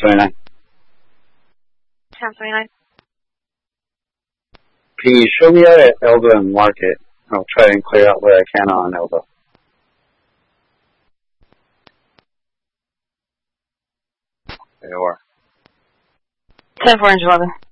1029. 1029. Can you show me out at Elba and Market? I'll try and clear out what I can on Elba. There you are. 10-4 inch 11.